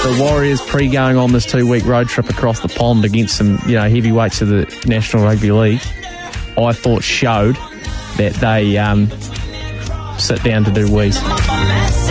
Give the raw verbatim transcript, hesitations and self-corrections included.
the Warriors pre-going on this two-week road trip across the pond against some, you know, heavyweights of the National Rugby League, I thought showed that they um, sit down to do wheeze.